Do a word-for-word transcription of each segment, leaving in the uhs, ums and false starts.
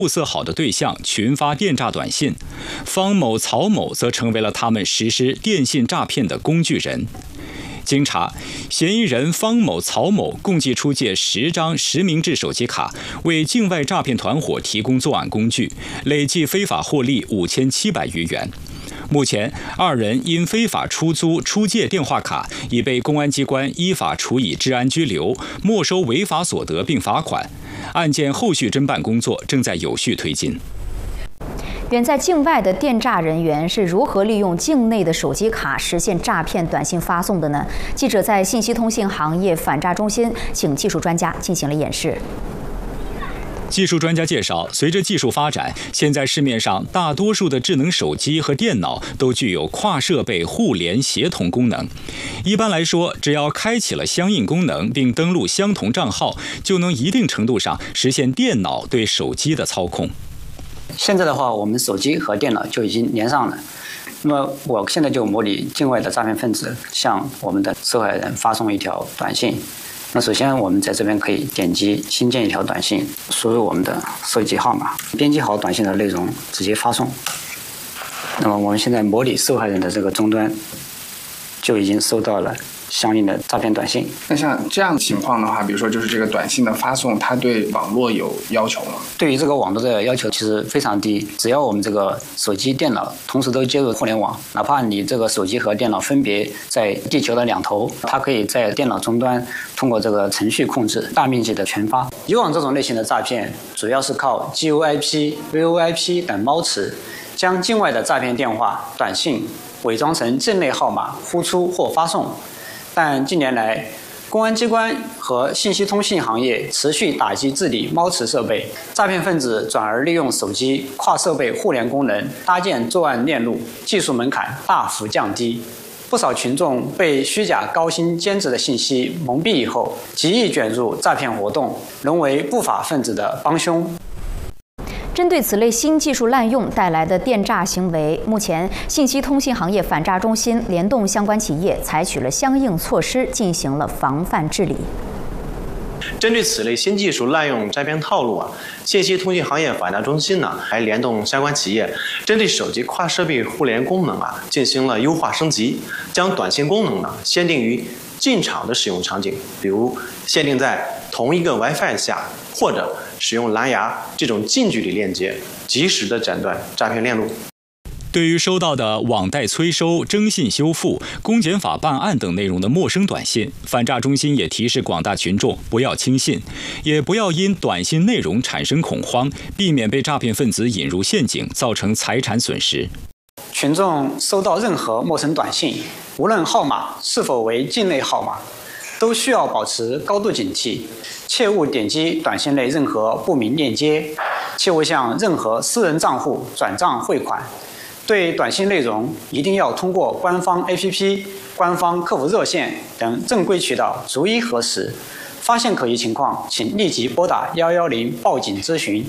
物色好的对象群发电诈短信，方某、曹某则成为了他们实施电信诈骗的工具人。经查，嫌疑人方某、曹某共计出借十张实名制手机卡，为境外诈骗团伙提供作案工具，累计非法获利五千七百余元。目前，二人因非法出租、出借电话卡，已被公安机关依法处以治安拘留、没收违法所得并罚款。案件后续侦办工作正在有序推进。 远在境外的电诈人员是如何利用境内的手机卡实现诈骗短信发送的呢？记者在信息通信行业反诈中心请技术专家进行了演示。 技术专家介绍，随着技术发展，现在市面上大多数的智能手机和电脑都具有跨设备互联协同功能。一般来说，只要开启了相应功能并登录相同账号，就能一定程度上实现电脑对手机的操控。 现在的话，我们手机和电脑就已经连上了。那么我现在就模拟境外的诈骗分子向我们的受害人发送一条短信。那首先我们在这边可以点击新建一条短信，输入我们的手机号码，编辑好短信的内容，直接发送。那么我们现在模拟受害人的这个终端就已经收到了相应的诈骗短信。 那像这样的情况的话，比如说就是这个短信的发送，它对网络有要求吗？ 对于这个网络的要求其实非常低，只要我们这个手机、电脑同时都接入互联网，哪怕你这个手机和电脑分别在地球的两头，它可以在电脑终端通过这个程序控制，大面积的全发。以往这种类型的诈骗主要是靠 G O I P、V O I P 等猫词，将境外的诈骗电话、短信伪装成境内号码呼出或发送。但近年来，公安机关和信息通信行业持续打击治理猫词设备，诈骗分子转而利用手机跨设备互联功能搭建作案链路，技术门槛大幅降低。不少群众被虚假高薪兼职的信息蒙蔽以后，极易卷入诈骗活动，沦为不法分子的帮凶。 针对此类新技术滥用带来的电诈行为，目前信息通信行业反诈中心联动相关企业，采取了相应措施，进行了防范治理。 针对此类新技术滥用诈骗套路啊，信息通信行业反诈中心呢，还联动相关企业，针对手机跨设备互联功能啊，进行了优化升级，将短信功能呢限定于进场的使用场景，比如限定在同一个 WiFi 下，或者使用蓝牙这种近距离链接，及时的斩断诈骗链路。 对于收到的网贷催收、征信修复、公检法办案等内容的陌生短信，反诈中心也提示广大群众不要轻信，也不要因短信内容产生恐慌，避免被诈骗分子引入陷阱，造成财产损失。 群众收到任何陌生短信，无论号码是否为境内号码，都需要保持高度警惕，切勿点击短信内任何不明链接，切勿向任何私人账户转账汇款。对短信内容一定要通过官方 A P P、官方客服热线等正规渠道逐一核实，发现可疑情况，请立即拨打一一零报警咨询。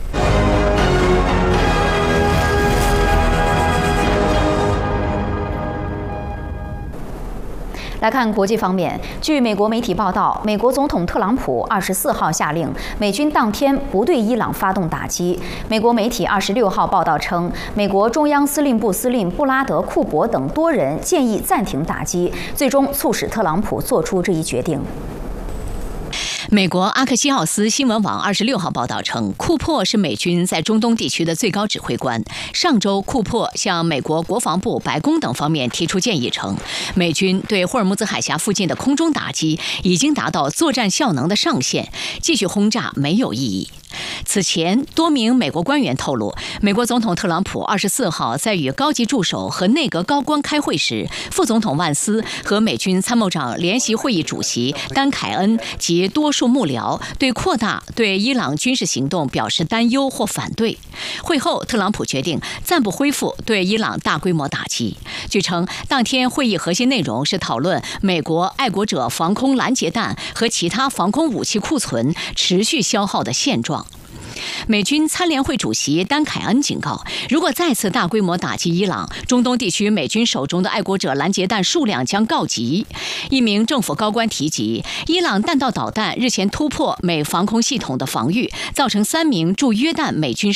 来看国际方面，据美国媒体报道，美国总统特朗普二十四号下令美军当天不对伊朗发动打击。美国媒体二十六号报道称，美国中央司令部司令布拉德·库珀等多人建议暂停打击，最终促使特朗普做出这一决定。 美国阿克西奥斯新闻网二十六号报道称，库珀是美军在中东地区的最高指挥官。上周，库珀向美国国防部、白宫等方面提出建议称，美军对霍尔木兹海峡附近的空中打击已经达到作战效能的上限，继续轰炸没有意义。此前，多名美国官员透露，美国总统特朗普二十四号在与高级助手和内阁高官开会时，副总统万斯和美军参谋长联席会议主席丹凯恩及多数幕僚对扩大对伊朗军事行动表示担忧或反对。会后，特朗普决定暂不恢复对伊朗大规模打击。据称，当天会议核心内容是讨论美国爱国者防空拦截弹和其他防空武器库存持续消耗的现状。 美军参联会主席丹凯恩警告，如果再次大规模打击伊朗，中东地区美军手中的爱国者拦截弹数量将告急。一名政府高官提及，伊朗弹道导弹日前突破美防空系统的防御，造成三名驻约旦美军